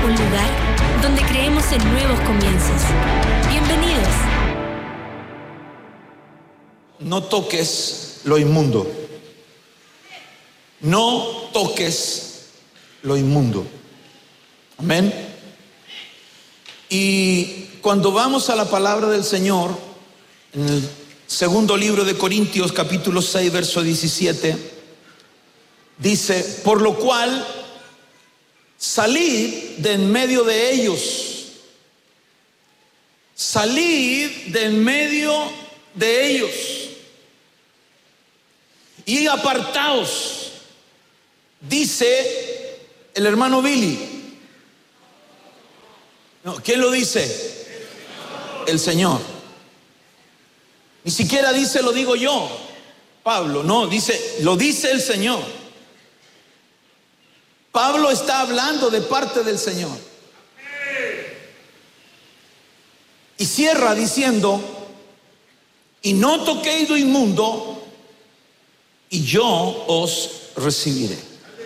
un lugar donde creemos en nuevos comienzos. Bienvenidos. No toques lo inmundo. No toques lo inmundo. Amén. Y cuando vamos a la palabra del Señor, en el segundo libro de Corintios, capítulo 6, verso 17, dice: por lo cual, salid de en medio de ellos. Salid de en medio de ellos y apartaos, dice el hermano Billy. No, ¿quién lo dice? El Señor. Ni siquiera dice lo digo yo, Pablo, no, dice, lo dice el Señor. Pablo está hablando de parte del Señor. Y cierra diciendo: y no toquéis lo inmundo, y yo os recibiré.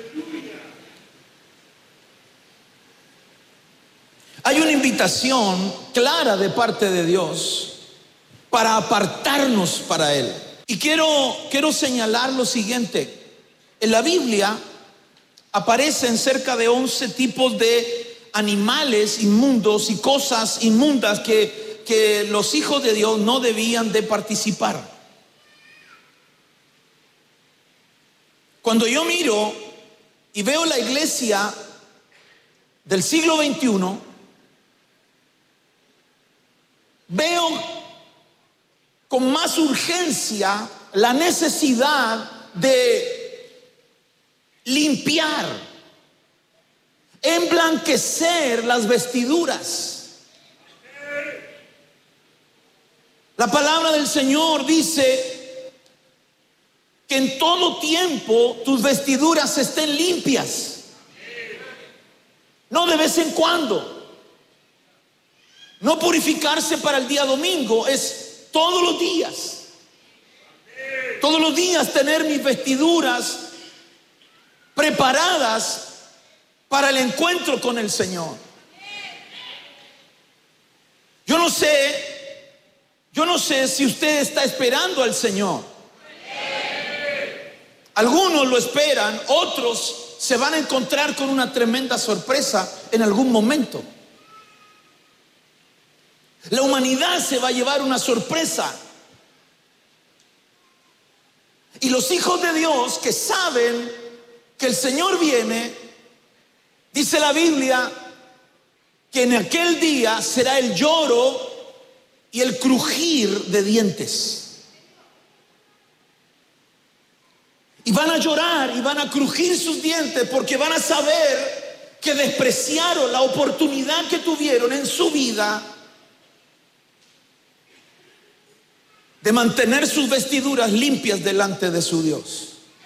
Hay una invitación clara de parte de Dios para apartarnos para Él. Y quiero señalar lo siguiente. En la Biblia aparecen cerca de 11 tipos de animales inmundos y cosas inmundas que los hijos de Dios no debían de participar. Cuando yo miro y veo la iglesia del siglo XXI, veo con más urgencia la necesidad de limpiar, emblanquecer las vestiduras. La palabra del Señor dice que en todo tiempo tus vestiduras estén limpias, no de vez en cuando. No purificarse para el día domingo, es todos los días. Todos los días tener mis vestiduras preparadas para el encuentro con el Señor. Yo no sé si usted está esperando al Señor. Algunos lo esperan, otros se van a encontrar con una tremenda sorpresa en algún momento. La humanidad se va a llevar una sorpresa. Y los hijos de Dios que saben que el Señor viene, dice la Biblia, que en aquel día será el lloro y el crujir de dientes. Y van a llorar y van a crujir sus dientes porque van a saber que despreciaron la oportunidad que tuvieron en su vida de mantener sus vestiduras limpias delante de su Dios.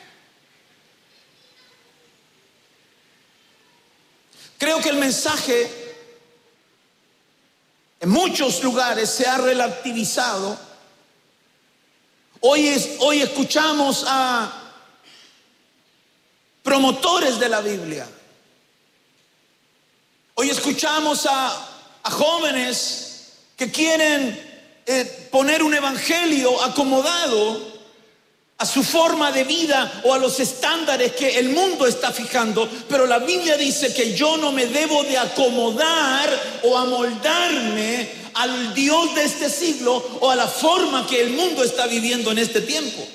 Creo que el mensaje en muchos lugares se ha relativizado. Hoy escuchamos a promotores de la Biblia. Hoy escuchamos a jóvenes que quieren poner un evangelio acomodado a su forma de vida o a los estándares que el mundo está fijando. Pero la Biblia dice que yo no me debo de acomodar o amoldarme al Dios de este siglo o a la forma que el mundo está viviendo en este tiempo.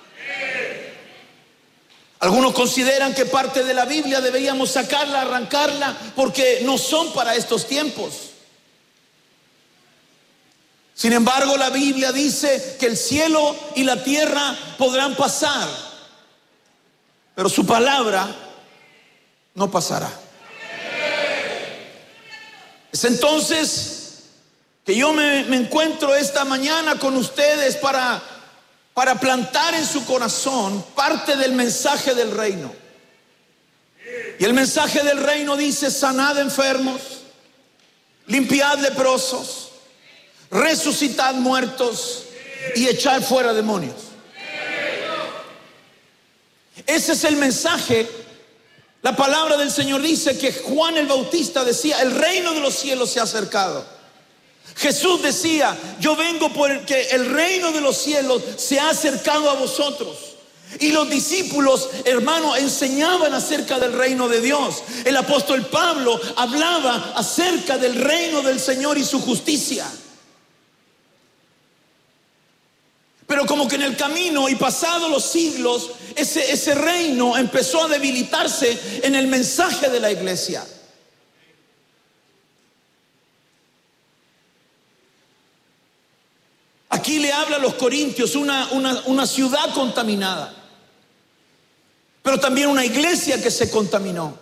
Algunos consideran que parte de la Biblia deberíamos sacarla, arrancarla, porque no son para estos tiempos. Sin embargo, la Biblia dice que el cielo y la tierra podrán pasar, pero su palabra no pasará. Es entonces que yo me encuentro esta mañana con ustedes para plantar en su corazón parte del mensaje del reino. Y el mensaje del reino dice: sanad enfermos, limpiad leprosos, resucitad muertos y echar fuera demonios. Ese es el mensaje La palabra del Señor dice que Juan el Bautista decía: el reino de los cielos se ha acercado. Jesús decía: yo vengo porque el reino de los cielos se ha acercado a vosotros. Y los discípulos, hermanos, enseñaban acerca del reino de Dios. El apóstol Pablo hablaba acerca del reino del Señor y su justicia. Pero como que en el camino y pasados los siglos, ese reino empezó a debilitarse en el mensaje de la iglesia. Aquí le habla a los corintios una ciudad contaminada, pero también una iglesia que se contaminó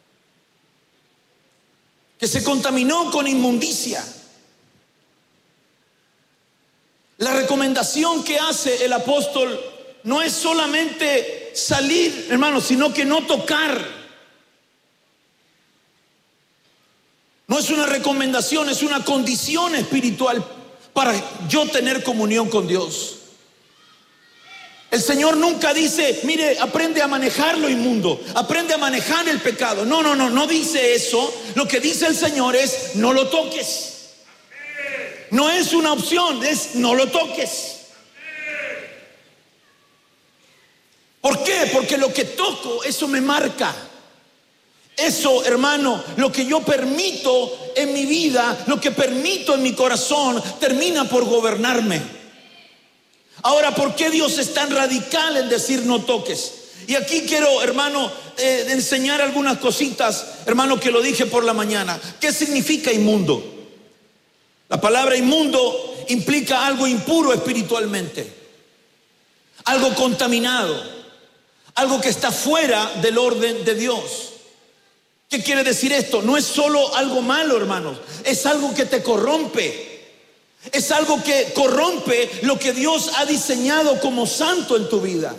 con inmundicia. La recomendación que hace el apóstol no es solamente salir, hermanos, sino que no tocar. No es una recomendación, es una condición espiritual para yo tener comunión con Dios. El Señor nunca dice: mire, aprende a manejar lo inmundo, aprende a manejar el pecado. No dice eso. Lo que dice el Señor es: no lo toques. No es una opción, es: no lo toques. ¿Por qué? Porque lo que toco, eso me marca. Eso, hermano, lo que yo permito en mi vida, lo que permito en mi corazón, termina por gobernarme. Ahora, ¿por qué Dios es tan radical en decir no toques? Y aquí quiero, hermano, enseñar algunas cositas, hermano, que lo dije por la mañana. ¿Qué significa inmundo? La palabra inmundo implica algo impuro espiritualmente, algo contaminado, algo que está fuera del orden de Dios. ¿Qué quiere decir esto? No es solo algo malo, hermanos, es algo que te corrompe. Es algo que corrompe lo que Dios ha diseñado como santo en tu vida.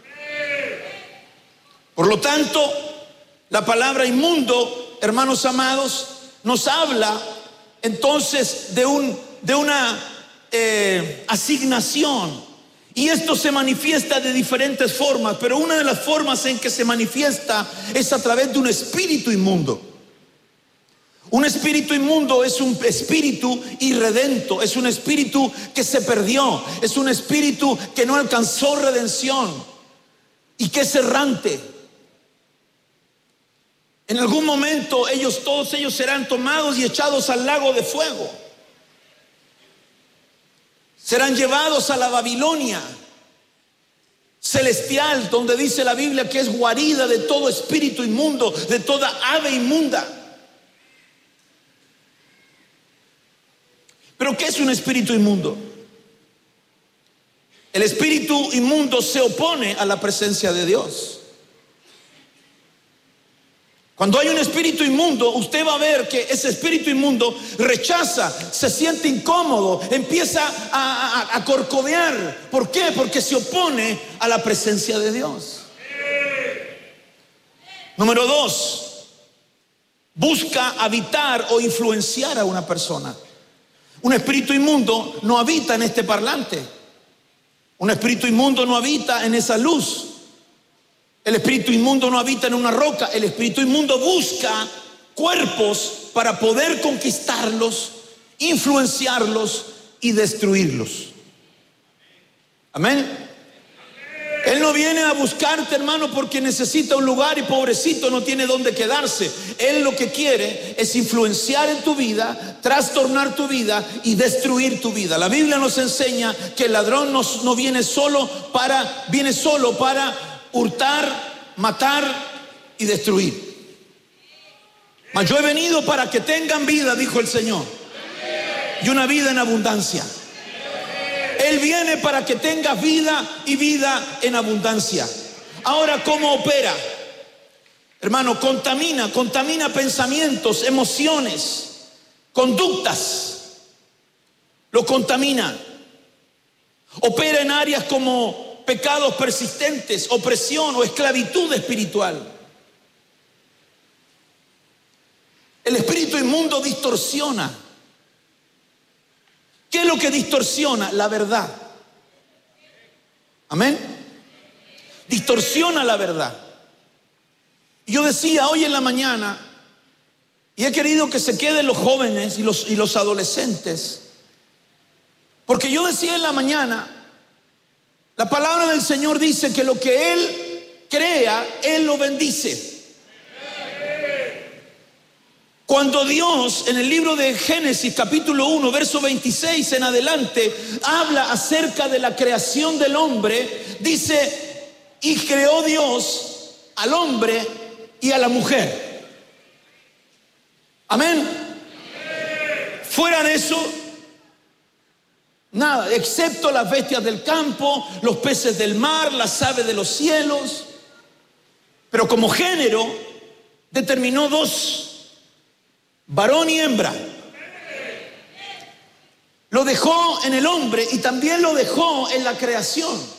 Por lo tanto, la palabra inmundo, hermanos amados, nos habla entonces de una asignación. Y esto se manifiesta de diferentes formas, pero una de las formas en que se manifiesta es a través de un espíritu inmundo. Un espíritu inmundo es un espíritu irredento, es un espíritu que se perdió, es un espíritu que no alcanzó redención y que es errante. En algún momento todos ellos serán tomados y echados al lago de fuego. Serán llevados a la Babilonia celestial, donde dice la Biblia que es guarida de todo espíritu inmundo, de toda ave inmunda. ¿Pero qué es un espíritu inmundo? El espíritu inmundo se opone a la presencia de Dios. Cuando hay un espíritu inmundo, usted va a ver que ese espíritu inmundo rechaza, se siente incómodo, empieza a corcovear. ¿Por qué? Porque se opone a la presencia de Dios. Número 2, busca habitar o influenciar a una persona. Un espíritu inmundo no habita en este parlante. Un espíritu inmundo no habita en esa luz. El espíritu inmundo no habita en una roca. El espíritu inmundo busca cuerpos para poder conquistarlos, influenciarlos y destruirlos. Amén. Él no viene a buscarte, hermano, porque necesita un lugar y pobrecito no tiene dónde quedarse. Él lo que quiere es influenciar en tu vida, trastornar tu vida y destruir tu vida. La Biblia nos enseña que el ladrón no viene solo para hurtar, matar y destruir. Mas yo he venido para que tengan vida, dijo el Señor, y una vida en abundancia. Él viene para que tengas vida y vida en abundancia. Ahora, ¿cómo opera? Hermano, contamina pensamientos, emociones, conductas. Lo contamina. Opera en áreas como pecados persistentes, opresión o esclavitud espiritual. El espíritu inmundo distorsiona. ¿Qué es lo que distorsiona? La verdad. Amén. Distorsiona la verdad. Yo decía hoy en la mañana, y he querido que se queden los jóvenes y los adolescentes, porque yo decía en la mañana, la palabra del Señor dice que lo que Él crea, Él lo bendice. Cuando Dios en el libro de Génesis capítulo 1 verso 26 en adelante habla acerca de la creación del hombre, dice: y creó Dios al hombre y a la mujer. Amén. Fuera de eso, nada, excepto las bestias del campo, los peces del mar, las aves de los cielos. Pero como género determinó dos: varón y hembra. Lo dejó en el hombre y también lo dejó en la creación.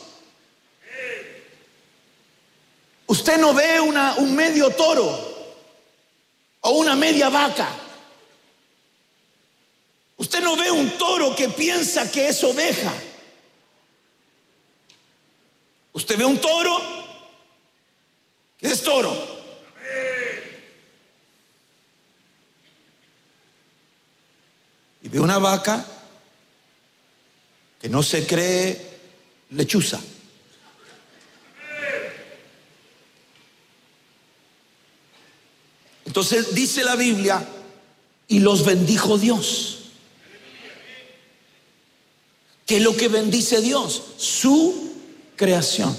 Usted no ve un medio toro o una media vaca. Usted no ve un toro que piensa que es oveja. Usted ve un toro que es toro. Y ve una vaca que no se cree lechuza. Entonces dice la Biblia, y los bendijo Dios. ¿Qué es lo que bendice Dios? Su creación.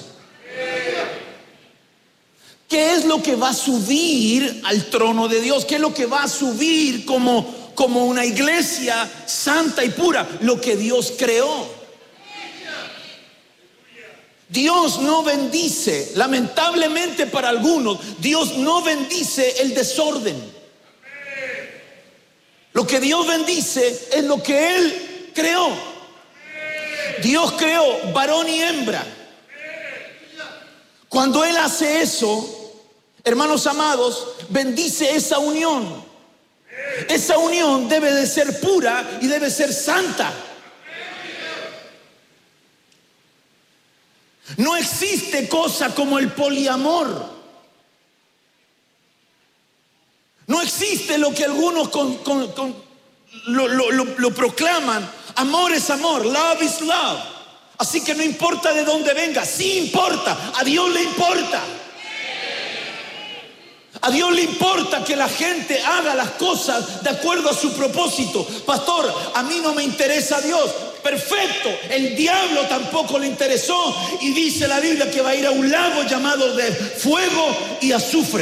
¿Qué es lo que va a subir al trono de Dios? ¿Qué es lo que va a subir como una iglesia santa y pura? Lo que Dios creó. Dios no bendice, lamentablemente para algunos, Dios no bendice el desorden. Lo que Dios bendice es lo que Él creó. Dios creó varón y hembra. Cuando Él hace eso, hermanos amados, bendice esa unión. Esa unión debe de ser pura y debe ser santa. No existe cosa como el poliamor. No existe lo que algunos lo proclaman. Amor es amor, love is love. Así que no importa de dónde venga, sí importa, a Dios le importa. A Dios le importa que la gente haga las cosas de acuerdo a su propósito. Pastor, a mí no me interesa Dios. Perfecto, el diablo tampoco le interesó. Y dice la Biblia que va a ir a un lago llamado de fuego y azufre.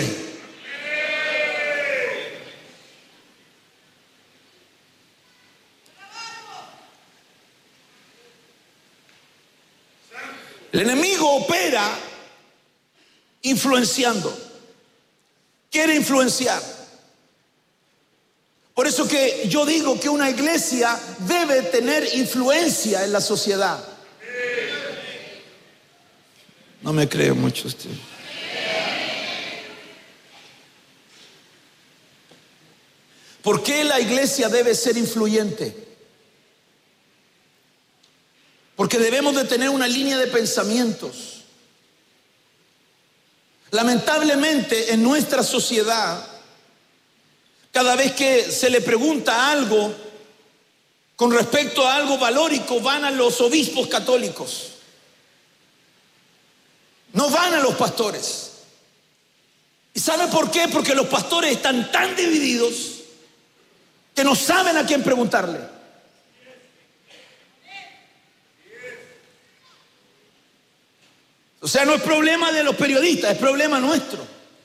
El enemigo opera influenciando. Quiere influenciar. Por eso que yo digo que una iglesia debe tener influencia en la sociedad. No me cree mucho usted. ¿Por qué la iglesia debe ser influyente? Porque debemos de tener una línea de pensamientos. Lamentablemente en nuestra sociedad, cada vez que se le pregunta algo con respecto a algo valórico, van a los obispos católicos. No van a los pastores. ¿Y sabe por qué? Porque los pastores están tan divididos que no saben a quién preguntarle. O sea, no es problema de los periodistas, es problema nuestro.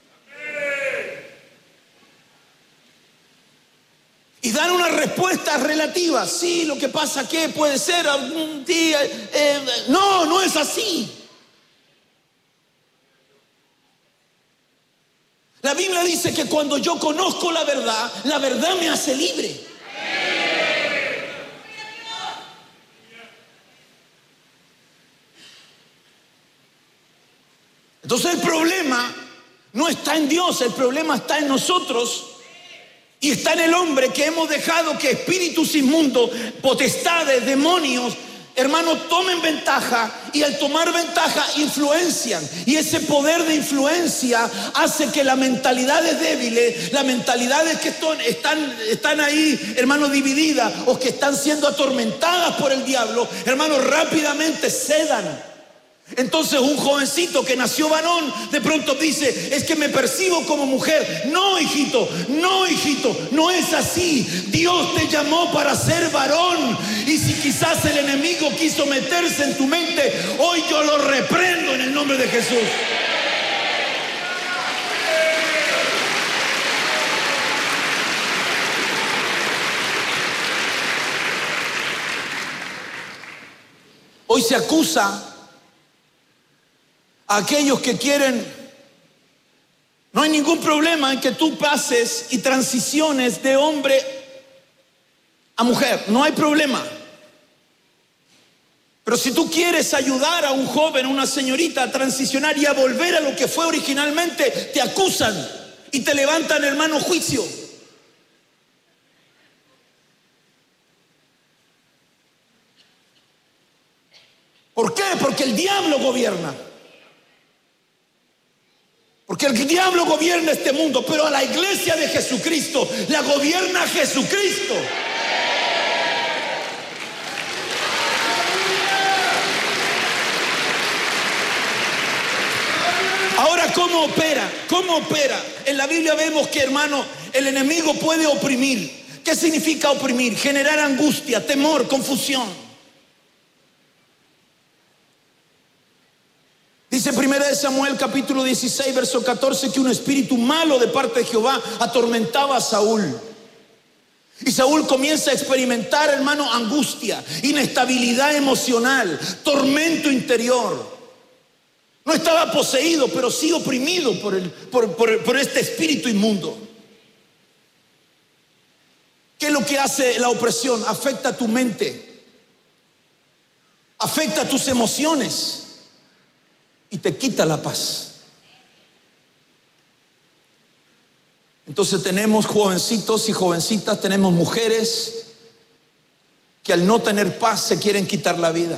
Y dan una respuesta relativa. Sí, lo que pasa que puede ser algún día. No, no es así. La Biblia dice que cuando yo conozco la verdad me hace libre. Entonces el problema no está en Dios, el problema está en nosotros y está en el hombre, que hemos dejado que espíritus inmundos, potestades, demonios hermanos, tomen ventaja, y al tomar ventaja influencian, y ese poder de influencia hace que las mentalidades débiles, las mentalidades que están ahí, hermanos, divididas o que están siendo atormentadas por el diablo, hermanos, rápidamente cedan. Entonces un jovencito que nació varón de pronto dice: es que me percibo como mujer. No, hijito, no es así. Dios te llamó para ser varón, y si quizás el enemigo quiso meterse en tu mente, hoy yo lo reprendo en el nombre de Jesús. Hoy se acusa a aquellos que quieren. No hay ningún problema en que tú pases y transiciones de hombre a mujer, no hay problema. Pero si tú quieres ayudar a un joven, a una señorita a transicionar y a volver a lo que fue originalmente, te acusan y te levantan, hermano, juicio. ¿Por qué? Porque el diablo gobierna. Porque el diablo gobierna este mundo, pero a la iglesia de Jesucristo la gobierna Jesucristo. Ahora, ¿cómo opera? ¿Cómo opera? En la Biblia vemos que, hermano, el enemigo puede oprimir. ¿Qué significa oprimir? Generar angustia, temor, confusión. Dice 1 Samuel capítulo 16 verso 14 que un espíritu malo de parte de Jehová atormentaba a Saúl. Y Saúl comienza a experimentar, hermano, angustia, inestabilidad emocional, tormento interior. No estaba poseído, pero sí oprimido por este espíritu inmundo. ¿Qué es lo que hace la opresión? Afecta tu mente, afecta tus emociones y te quita la paz. Entonces tenemos jovencitos y jovencitas, tenemos mujeres que al no tener paz se quieren quitar la vida.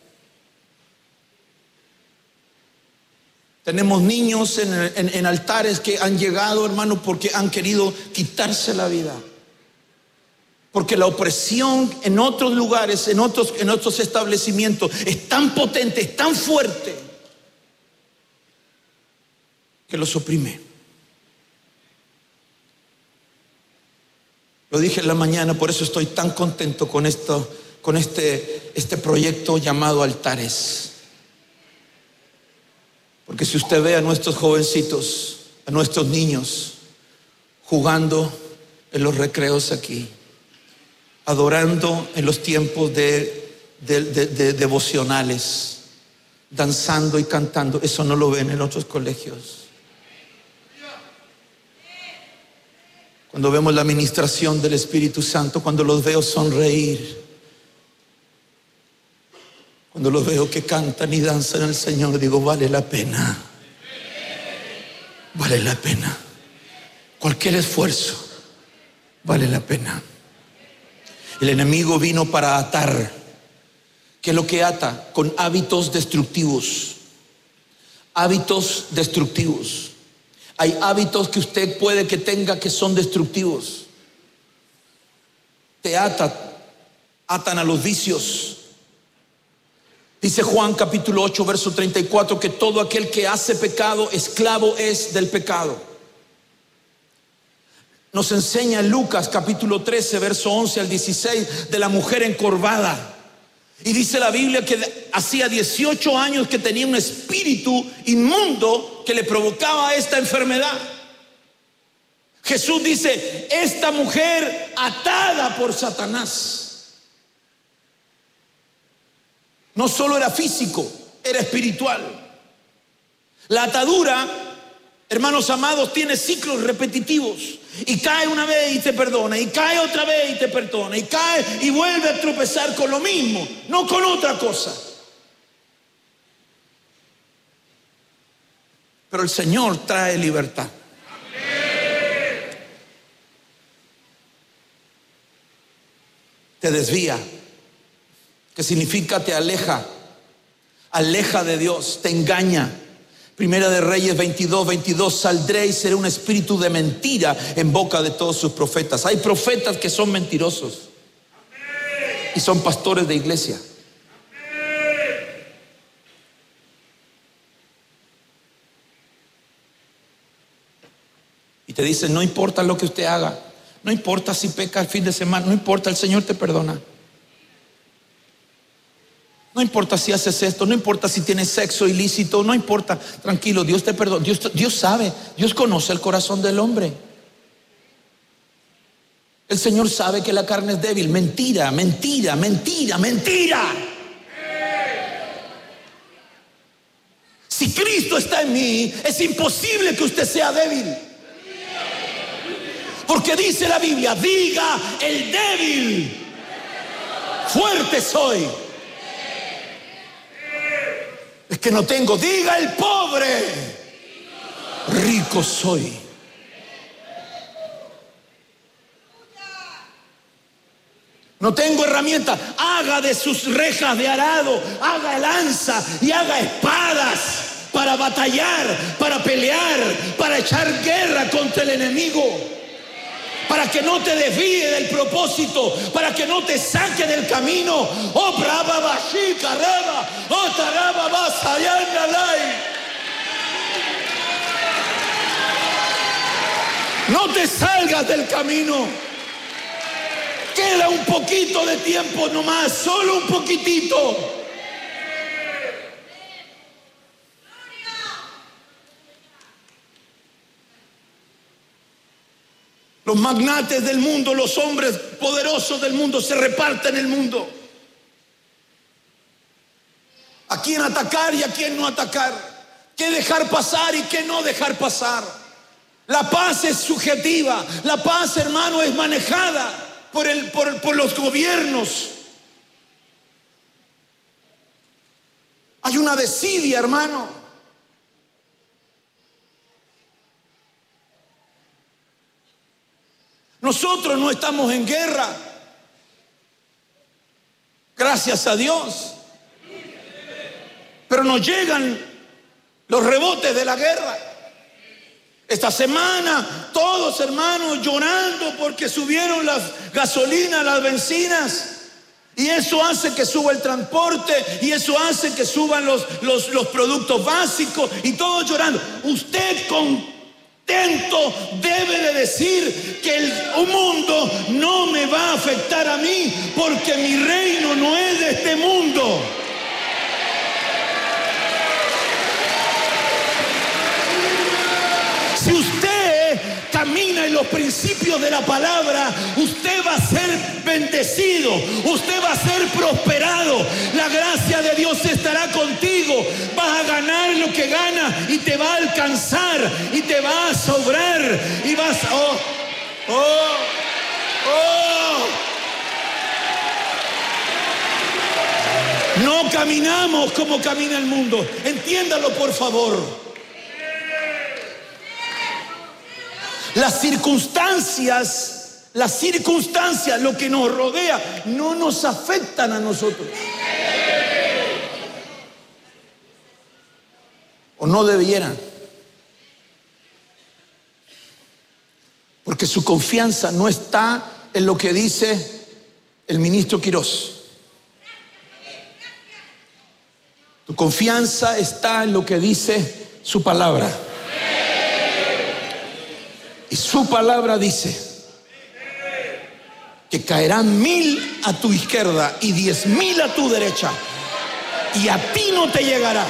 Tenemos niños en altares que han llegado, hermano, porque han querido quitarse la vida. Porque la opresión en otros lugares, en otros establecimientos es tan potente, es tan fuerte, que los oprime. Lo dije en la mañana, por eso estoy tan contento con este proyecto llamado Altares. Porque si usted ve a nuestros jovencitos, a nuestros niños jugando en los recreos aquí, adorando en los tiempos de devocionales, danzando y cantando, eso no lo ven en otros colegios. Cuando vemos la administración del Espíritu Santo, cuando los veo sonreír, cuando los veo que cantan y danzan al Señor, digo, vale la pena. Vale la pena. Cualquier esfuerzo vale la pena. El enemigo vino para atar. ¿Qué es lo que ata? Con hábitos destructivos. Hábitos destructivos. Hay hábitos que usted puede que tenga que son destructivos. Te atan a los vicios. Dice Juan capítulo 8 verso 34 que todo aquel que hace pecado, esclavo es del pecado. Nos enseña Lucas capítulo 13 verso 11 al 16 de la mujer encorvada. Y dice la Biblia que hacía 18 años que tenía un espíritu inmundo que le provocaba esta enfermedad. Jesús dice, esta mujer atada por Satanás. No solo era físico, era espiritual. La atadura, hermanos amados, tiene ciclos repetitivos. Y cae una vez y te perdona, y cae otra vez y te perdona, y cae y vuelve a tropezar con lo mismo, no con otra cosa. Pero el Señor trae libertad. Te desvía, que significa te aleja de Dios, te engaña. Primera de Reyes 22, saldré y seré un espíritu de mentira en boca de todos sus profetas. Hay profetas que son mentirosos y son pastores de iglesia. Y te dicen, no importa lo que usted haga, no importa si peca el fin de semana, no importa, el Señor te perdona. No importa si haces esto, no importa si tienes sexo ilícito, no importa, tranquilo, Dios te perdona. Dios sabe, Dios conoce el corazón del hombre. El Señor sabe que la carne es débil. Mentira, mentira, mentira, mentira. Si Cristo está en mí, es imposible que usted sea débil. Porque dice la Biblia, diga el débil, fuerte soy. Es que no tengo, diga el pobre, rico soy. No tengo herramientas. Haga de sus rejas de arado, haga lanza y haga espadas para batallar, para pelear, para echar guerra contra el enemigo. Para que no te desvíe del propósito, para que no te saque del camino. Oh, brava, bajica, raba, oh, taraba, basayana, lai. No te salgas del camino. Queda un poquito de tiempo nomás, solo un poquitito. Los magnates del mundo, los hombres poderosos del mundo se reparten el mundo. A quién atacar y a quién no atacar. Qué dejar pasar y qué no dejar pasar. La paz es subjetiva. La paz, hermano, es manejada por los gobiernos. Hay una desidia, hermano. Nosotros no estamos en guerra, gracias a Dios, pero nos llegan los rebotes de la guerra. Esta semana todos, hermanos, llorando porque subieron las gasolinas, las bencinas, y eso hace que suba el transporte, y eso hace que suban los productos básicos, y todos llorando. Usted contento debe de decir que el mundo no me va a afectar a mí, porque mi reino no es de este mundo. Si usted camina en los principios de la palabra, usted va a ser bendecido, usted va a ser prosperado, la gracia de Dios estará contigo, vas a ganar lo que gana y te va a alcanzar y te va a sobrar y vas a... No caminamos como camina el mundo, entiéndalo por favor. Las circunstancias, lo que nos rodea, no nos afectan a nosotros. O no debieran. Porque su confianza no está en lo que dice el ministro Quirós. Tu confianza está en lo que dice su palabra. Y su palabra dice que caerán 1000 a tu izquierda y 10,000 a tu derecha, y a ti no te llegará.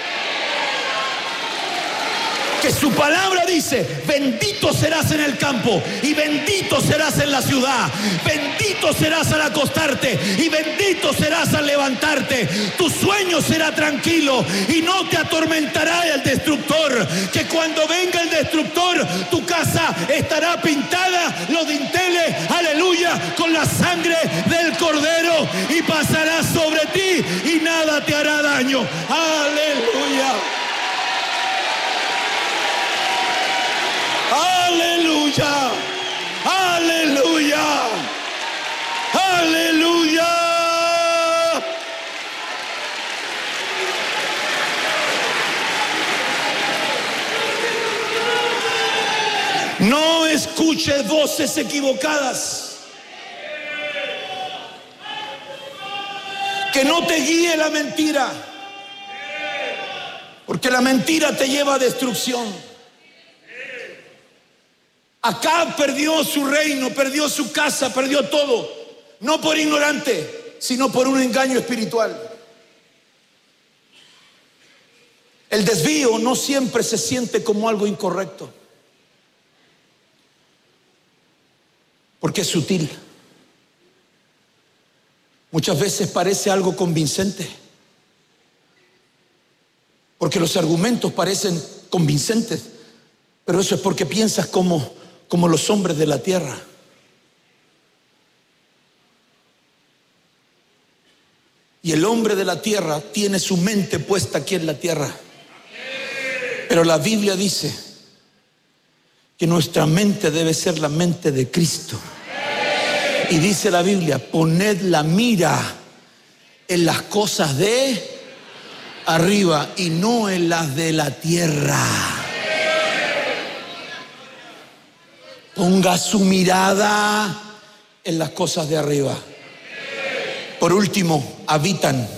Que su palabra dice, bendito serás en el campo y bendito serás en la ciudad, bendito serás al acostarte y bendito serás al levantarte. Tu sueño será tranquilo y no te atormentará el destructor. Que cuando venga el destructor, tu casa estará pintada, los dinteles, aleluya, con la sangre del Cordero, y pasará sobre ti y nada te hará daño. Aleluya. Aleluya, aleluya, aleluya. escuches voces equivocadas. Que no te guíe la mentira, porque la mentira te lleva a destrucción. Acab perdió su reino, perdió su casa, perdió todo, no por ignorante, sino por un engaño espiritual. El desvío no siempre se siente como algo incorrecto, porque es sutil. Muchas veces parece algo convincente, porque los argumentos parecen convincentes, pero eso es porque piensas como los hombres de la tierra. Y el hombre de la tierra tiene su mente puesta aquí en la tierra. Pero la Biblia dice que nuestra mente debe ser la mente de Cristo. Y dice la Biblia, poned la mira en las cosas de arriba y no en las de la tierra. Ponga su mirada en las cosas de arriba. Por último, habitan.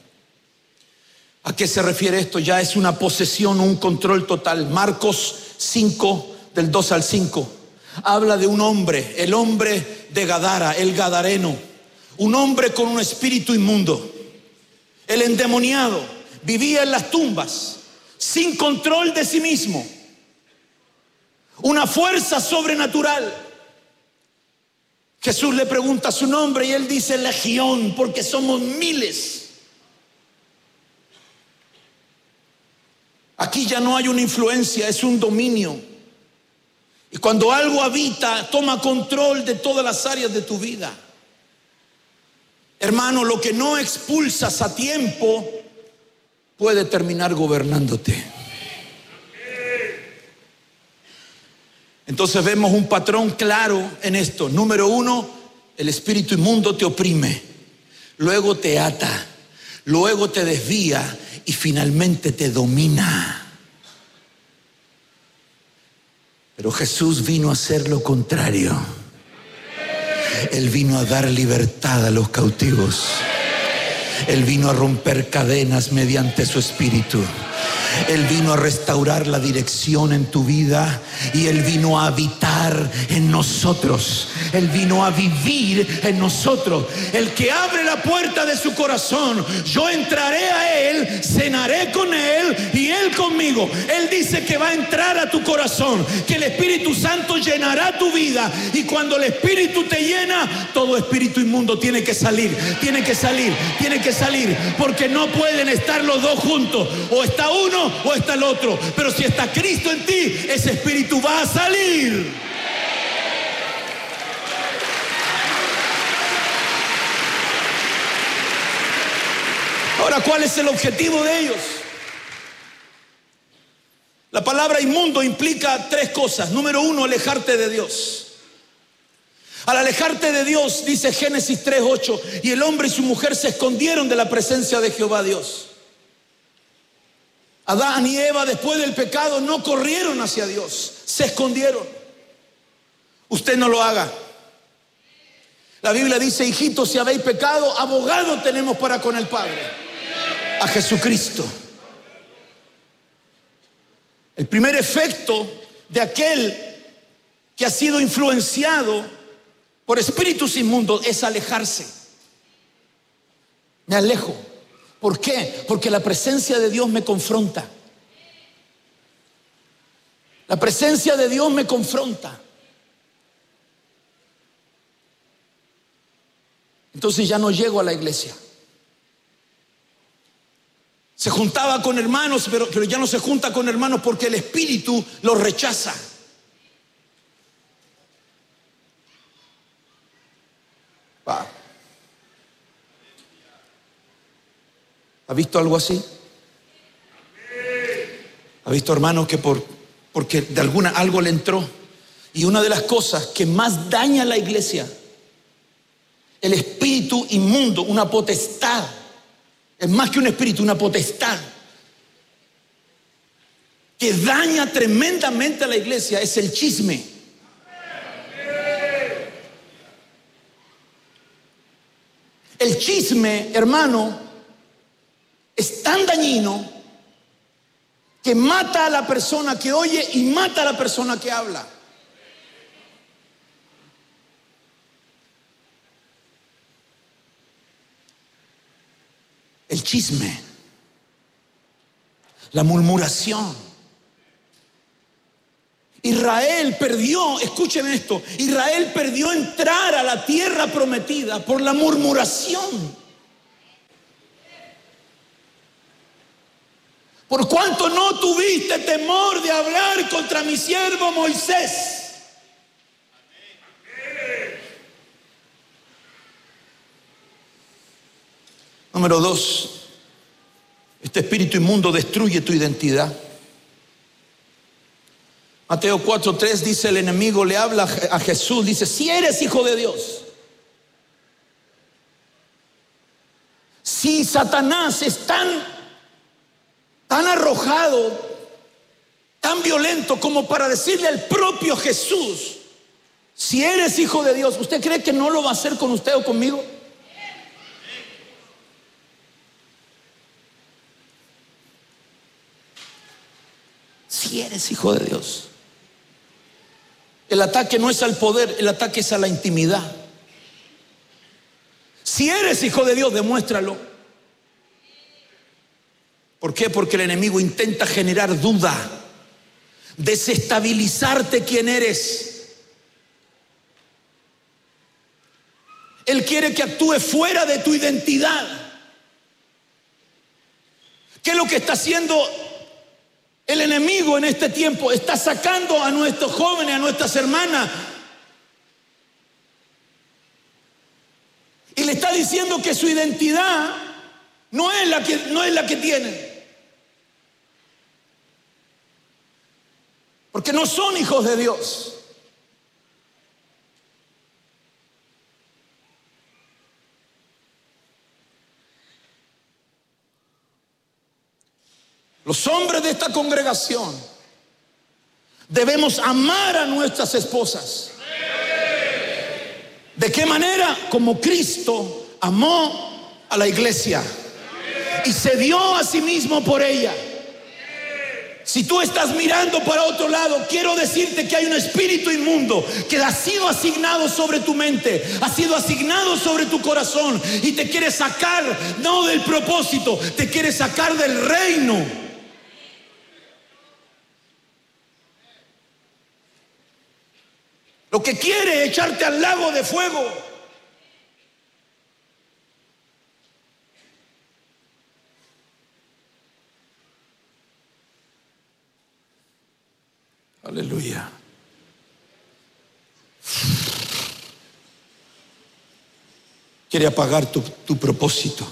¿A qué se refiere esto? Ya es una posesión, un control total. Marcos 5, del 2 al 5. Habla de un hombre, el hombre de Gadara, el gadareno. Un hombre con un espíritu inmundo. El endemoniado vivía en las tumbas, sin control de sí mismo. Una fuerza sobrenatural. Jesús le pregunta su nombre y él dice Legión, porque somos miles. Aquí ya no hay una influencia, es un dominio. Y cuando algo habita, toma control de todas las áreas de tu vida. Hermano, lo que no expulsas a tiempo puede terminar gobernándote. Entonces vemos un patrón claro en esto. Número 1, el espíritu inmundo te oprime, luego te ata, luego te desvía y finalmente te domina. Pero Jesús vino a hacer lo contrario. Él vino a dar libertad a los cautivos. Él vino a romper cadenas mediante su espíritu. Él vino a restaurar la dirección en tu vida y Él vino a habitar en nosotros. Él vino a vivir en nosotros. El que abre la puerta de su corazón, yo entraré a Él, cenaré con Él y Él conmigo. Él dice que va a entrar a tu corazón, que el Espíritu Santo llenará tu vida, y cuando el Espíritu te llena, todo espíritu inmundo tiene que salir, tiene que salir, tiene que salir, porque no pueden estar los dos juntos. O está uno o está el otro, pero si está Cristo en ti, ese espíritu va a salir. Ahora, ¿cuál es el objetivo de ellos? La palabra inmundo implica 3 cosas. Número 1, alejarte de Dios. Al alejarte de Dios, dice Génesis 3:8, y el hombre y su mujer se escondieron de la presencia de Jehová Dios. Adán y Eva, después del pecado, no corrieron hacia Dios, se escondieron. Usted no lo haga. La Biblia dice, hijitos, si habéis pecado, abogado tenemos para con el Padre, a Jesucristo. El primer efecto de aquel que ha sido influenciado por espíritus inmundos es alejarse. Me alejo. ¿Por qué? Porque la presencia de Dios me confronta. La presencia de Dios me confronta. Entonces ya no llego a la iglesia. Se juntaba con hermanos, pero ya no se junta con hermanos porque el espíritu los rechaza. ¿Ha visto algo así? ¿Ha visto, hermanos, que porque de algo le entró? Y una de las cosas que más daña a la iglesia, el espíritu inmundo, una potestad, es más que un espíritu, una potestad que daña tremendamente a la iglesia, es el chisme. El chisme, hermano, es tan dañino que mata a la persona que oye y mata a la persona que habla. El chisme, la murmuración. Israel perdió, escúcheme esto, Israel perdió entrar a la tierra prometida por la murmuración. Por cuanto no tuviste temor de hablar contra mi siervo Moisés. Número 2, este espíritu inmundo destruye tu identidad. Mateo 4:3 dice, el enemigo le habla a Jesús, dice, si eres hijo de Dios, si Satanás es tan arrojado, tan violento como para decirle al propio Jesús, si eres hijo de Dios, ¿usted cree que no lo va a hacer con usted o conmigo? Si eres hijo de Dios. El ataque no es al poder, el ataque es a la intimidad. Si eres hijo de Dios, demuéstralo. ¿Por qué? Porque el enemigo intenta generar duda, desestabilizarte quién eres. Él quiere que actúe fuera de tu identidad. ¿Qué es lo que está haciendo el enemigo en este tiempo? Está sacando a nuestros jóvenes, a nuestras hermanas, y le está diciendo que su identidad no es la que tienen, porque no son hijos de Dios. Los hombres de esta congregación debemos amar a nuestras esposas. ¿De qué manera? Como Cristo amó a la iglesia y se dio a sí mismo por ella. Si tú estás mirando para otro lado, quiero decirte que hay un espíritu inmundo que ha sido asignado sobre tu mente, ha sido asignado sobre tu corazón y te quiere sacar, no del propósito, te quiere sacar del reino. Lo que quiere es echarte al lago de fuego. Aleluya. Quiere apagar tu propósito.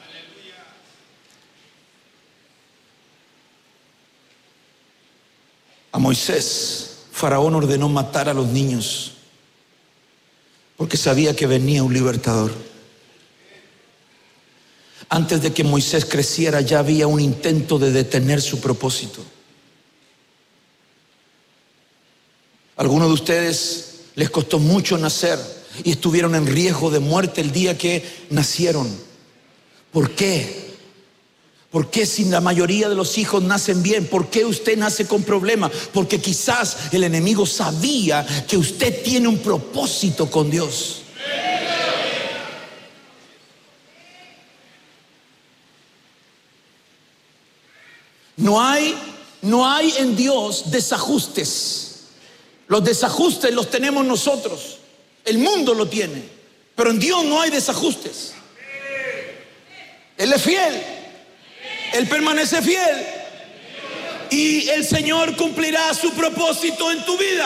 A Moisés, Faraón ordenó matar a los niños porque sabía que venía un libertador. Antes de que Moisés creciera ya había un intento de detener su propósito. Algunos de ustedes les costó mucho nacer y estuvieron en riesgo de muerte el día que nacieron. ¿Por qué? ¿Por qué si la mayoría de los hijos nacen bien? ¿Por qué usted nace con problemas? Porque quizás el enemigo sabía que usted tiene un propósito con Dios. No hay en Dios desajustes. Los desajustes los tenemos nosotros. El mundo lo tiene. Pero en Dios no hay desajustes. Él es fiel. Él permanece fiel y el Señor cumplirá su propósito en tu vida.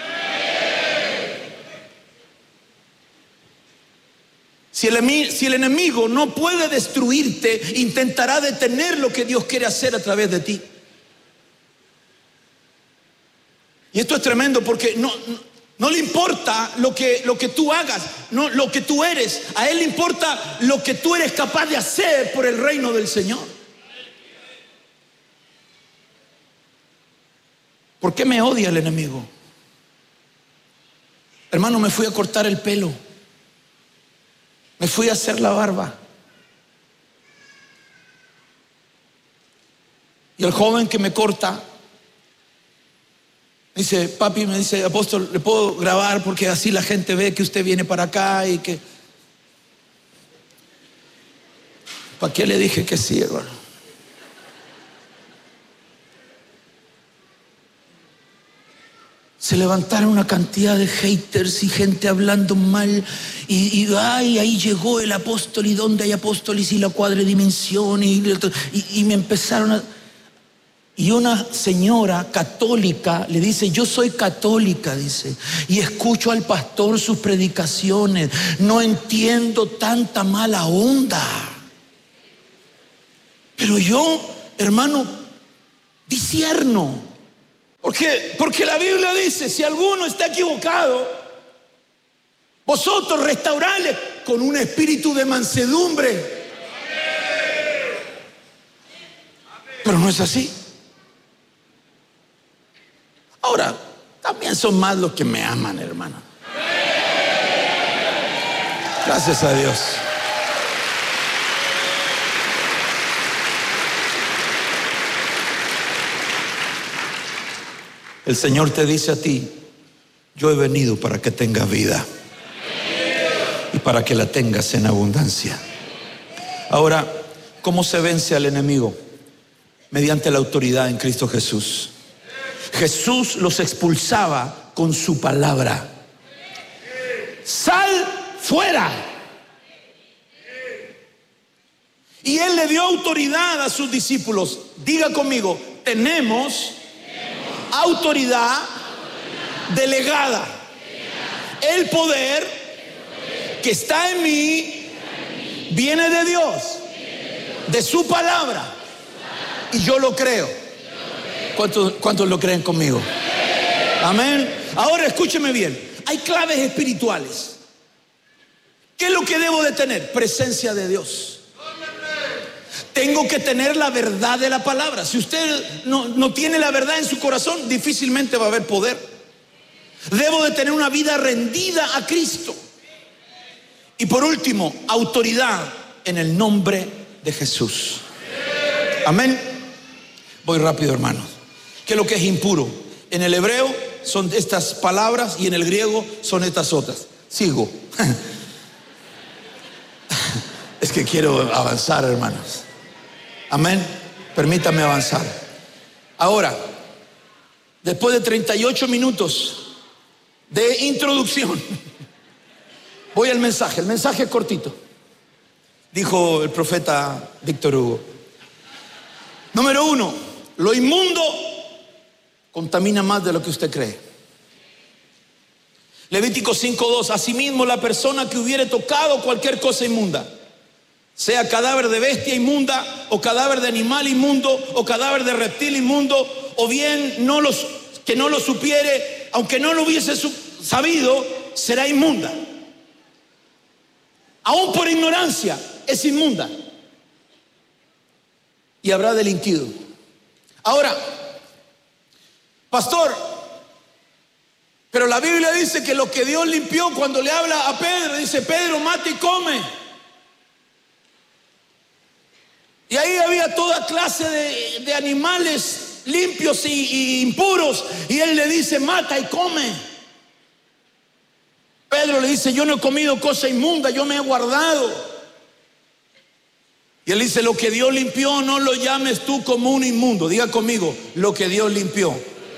Si el enemigo no puede destruirte, intentará detener lo que Dios quiere hacer a través de ti. Y esto es tremendo porque no le importa lo que tú hagas, no lo que tú eres. A Él le importa lo que tú eres capaz de hacer por el reino del Señor. ¿Por qué me odia el enemigo? Hermano, me fui a cortar el pelo Me fui a hacer la barba. Y el joven que me corta me dice, papi, me dice, apóstol, ¿le puedo grabar? Porque así la gente ve que usted viene para acá y que... ¿Para qué le dije que sí, hermano? Se levantaron una cantidad de haters y gente hablando mal. Y ay, ahí llegó el apóstol. ¿Y dónde hay apóstoles? Y la cuadridimensión. Y me empezaron a... Y una señora católica le dice, yo soy católica, dice, y escucho al pastor sus predicaciones. No entiendo tanta mala onda. Pero yo, hermano, discierno. Porque la Biblia dice, si alguno está equivocado, vosotros restaurarle con un espíritu de mansedumbre. Pero no es así. Ahora, también son más los que me aman, hermano. Gracias a Dios. El Señor te dice a ti, yo he venido para que tengas vida y para que la tengas en abundancia. Ahora, ¿cómo se vence al enemigo? Mediante la autoridad en Cristo Jesús. Jesús los expulsaba con su palabra. Sal fuera. Y Él le dio autoridad a sus discípulos. Diga conmigo, tenemos autoridad delegada. El poder que está en mí viene de Dios, de su palabra. Y yo lo creo. ¿Cuántos lo creen conmigo? Amén. Ahora escúcheme bien. Hay claves espirituales. ¿Qué es lo que debo de tener? Presencia de Dios. Tengo que tener la verdad de la palabra. Si usted no tiene la verdad en su corazón, difícilmente va a haber poder. Debo de tener una vida rendida a Cristo. Y por último, autoridad en el nombre de Jesús. Amén. Voy rápido, hermanos. ¿Qué es lo que es impuro? En el hebreo son estas palabras y en el griego son estas otras. Sigo. Es que quiero avanzar, hermanos. Amén. Permítame avanzar. Ahora, después de 38 minutos de introducción, voy al mensaje. El mensaje es cortito. Dijo el profeta Víctor Hugo. Número 1, lo inmundo contamina más de lo que usted cree. Levítico 5:2, asimismo la persona que hubiere tocado cualquier cosa inmunda, sea cadáver de bestia inmunda, o cadáver de animal inmundo, o cadáver de reptil inmundo, o bien que no lo supiere, aunque no lo hubiese sabido, será inmunda. Aún por ignorancia es inmunda y habrá delinquido. Ahora, pastor, pero la Biblia dice que lo que Dios limpió, cuando le habla a Pedro, dice, Pedro, mata y come. Y ahí había toda clase de animales limpios y impuros, y él le dice, mata y come. Pedro le dice, yo no he comido cosa inmunda, yo me he guardado. Y él dice, lo que Dios limpió, no lo llames tú como un inmundo. Diga conmigo, lo que Dios limpió.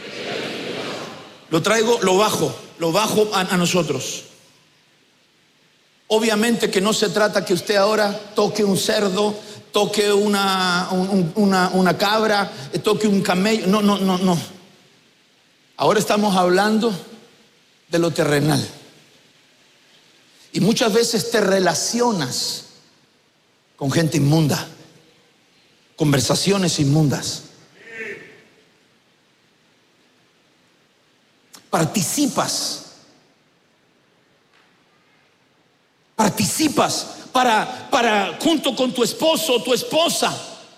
Lo traigo, lo bajo a nosotros. Obviamente que no se trata que usted ahora toque un cerdo, toque una cabra, toque un camello. No. Ahora estamos hablando de lo terrenal. Y muchas veces te relacionas con gente inmunda, conversaciones inmundas. Participas para junto con tu esposo o tu esposa.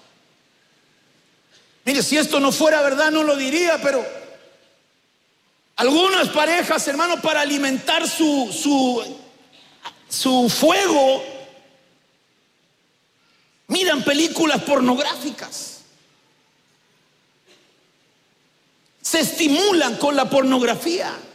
Mire, si esto no fuera verdad no lo diría, pero algunas parejas, hermano, para alimentar su fuego, miran películas pornográficas, se estimulan con la pornografía.